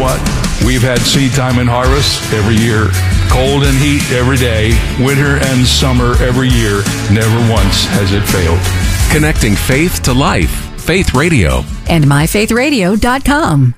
what? We've had seed time and harvest every year, cold and heat every day, winter and summer every year. Never once has it failed. Connecting faith to life. Faith Radio. And myfaithradio.com.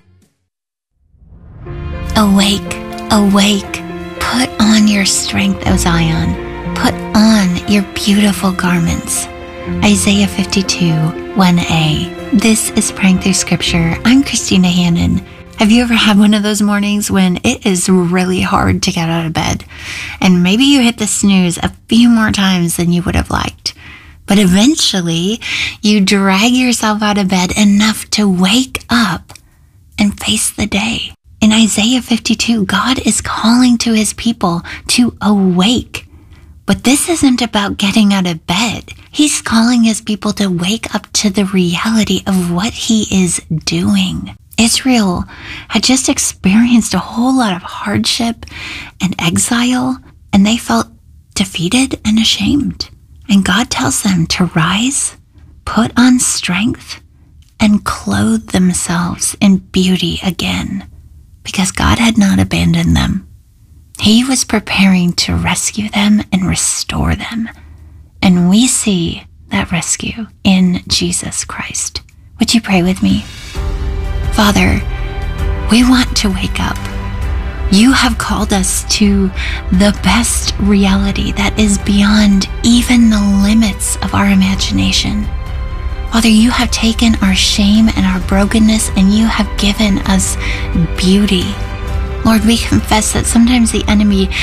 Awake, awake. Put on your strength, O Zion. Put on your beautiful garments. Isaiah 52, 1a. This is Praying Through Scripture. I'm Christina Hannon. Have you ever had one of those mornings when it is really hard to get out of bed? And maybe you hit the snooze a few more times than you would have liked. But eventually, you drag yourself out of bed enough to wake up and face the day. In Isaiah 52, God is calling to his people to awake. But this isn't about getting out of bed. He's calling his people to wake up to the reality of what he is doing. Israel had just experienced a whole lot of hardship and exile, and they felt defeated and ashamed. And God tells them to rise, put on strength, and clothe themselves in beauty again, because God had not abandoned them. He was preparing to rescue them and restore them. And we see that rescue in Jesus Christ. Would you pray with me? Father, we want to wake up. You have called us to the best reality that is beyond even the limits of our imagination. Father, you have taken our shame and our brokenness, and you have given us beauty. Lord, we confess that sometimes the enemy